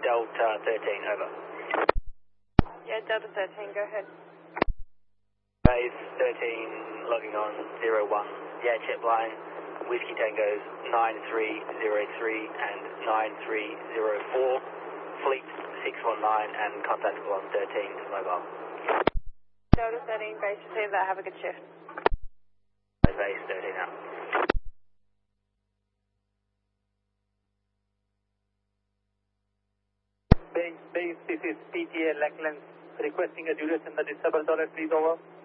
Delta 13, over. Yeah, Delta 13, go ahead. Base 13, logging on 01. Yeah, jet line, Whiskey Tango's 9303 and 9304. Fleet 619 and contactable on 13 to mobile. Delta 13, base receive that, have a good shift. Base 13 out. Base, this is PTA Lackland requesting a duration that is several dollars, please, over.